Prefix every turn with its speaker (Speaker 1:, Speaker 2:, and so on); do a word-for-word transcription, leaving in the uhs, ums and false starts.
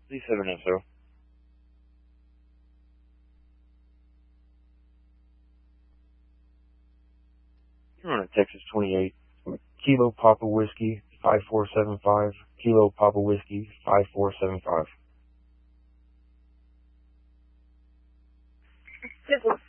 Speaker 1: Please have an info. You're on a Texas twenty-eight. Kilo Papa Whiskey, five four seven five. Kilo Papa Whiskey, five four seven five.
Speaker 2: This is